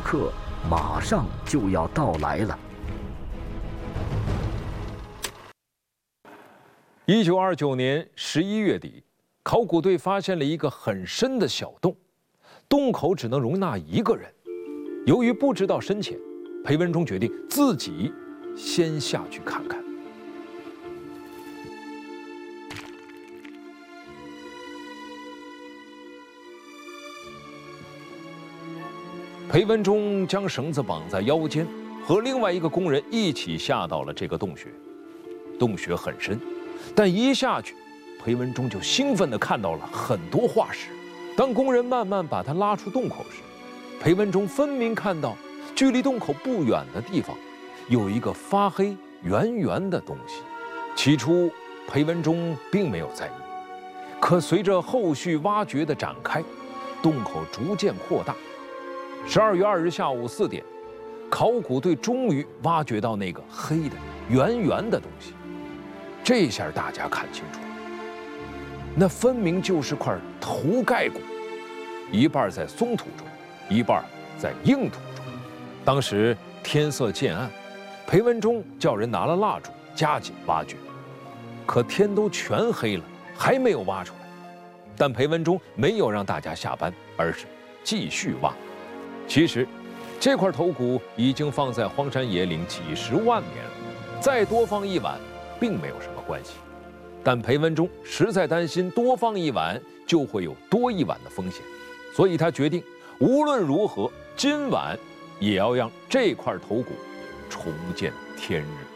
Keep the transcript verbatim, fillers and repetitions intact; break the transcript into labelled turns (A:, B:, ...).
A: 刻马上就要到来了。
B: 一九二九年十一月底，考古队发现了一个很深的小洞，洞口只能容纳一个人。由于不知道深浅，裴文中决定自己先下去看看。裴文中将绳子绑在腰间，和另外一个工人一起下到了这个洞穴。洞穴很深，但一下去，裴文中就兴奋地看到了很多化石。当工人慢慢把他拉出洞口时，裴文中分明看到，距离洞口不远的地方，有一个发黑圆圆的东西。起初，裴文中并没有在意，可随着后续挖掘的展开，洞口逐渐扩大。十二月二日下午四点，考古队终于挖掘到那个黑的圆圆的东西。这下大家看清楚了，那分明就是块头盖骨，一半在松土中，一半在硬土中。当时天色渐暗，裴文中叫人拿了蜡烛加紧挖掘，可天都全黑了，还没有挖出来。但裴文中没有让大家下班，而是继续挖。其实，这块头骨已经放在荒山野岭几十万年了，再多放一晚并没有什么关系。但裴文中实在担心多放一晚就会有多一晚的风险，所以他决定无论如何今晚也要让这块头骨重见天日。